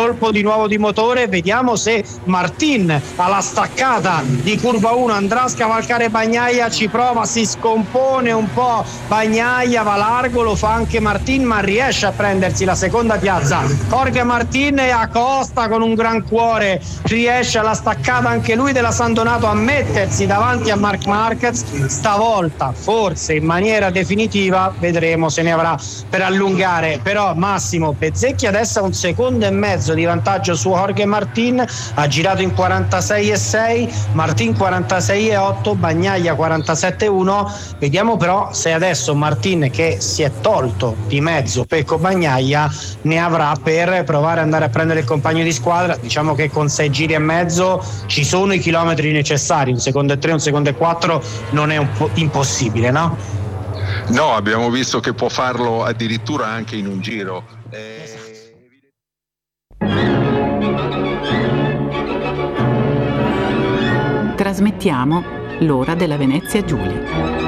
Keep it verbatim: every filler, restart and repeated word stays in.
colpo di nuovo di motore, vediamo se Martin alla staccata di curva uno andrà a scavalcare Bagnaia, ci prova, si scompone un po' Bagnaia, va largo, lo fa anche Martin, ma riesce a prendersi la seconda piazza. Jorge Martin e Acosta con un gran cuore riesce alla staccata anche lui della San Donato a mettersi davanti a Marc Marquez, stavolta forse in maniera definitiva, vedremo se ne avrà per allungare, però Massimo Bezzecchi adesso ha un secondo e mezzo di vantaggio su Jorge Martin, ha girato in quarantasei e sei, Martin quarantasei e otto, Bagnaia quarantasette e uno. Vediamo però se adesso Martin, che si è tolto di mezzo Pecco Bagnaia, ne avrà per provare ad andare a prendere il compagno di squadra. Diciamo che con sei giri e mezzo ci sono i chilometri necessari, un secondo e tre, un secondo e quattro non è un po' impossibile, no? No, abbiamo visto che può farlo addirittura anche in un giro. Eh... Trasmettiamo l'ora della Venezia Giulia.